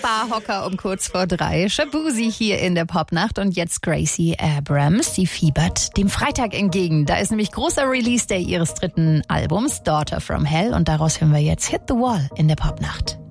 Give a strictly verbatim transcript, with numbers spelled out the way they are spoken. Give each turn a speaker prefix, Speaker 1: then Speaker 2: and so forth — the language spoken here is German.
Speaker 1: Barhocker um kurz vor drei. Shaboozey hier in der Popnacht und jetzt Gracie Abrams. Sie fiebert dem Freitag entgegen. Da ist nämlich großer Release-Day ihres dritten Albums, Daughter from Hell. Und daraus hören wir jetzt Hit the Wall in der Popnacht.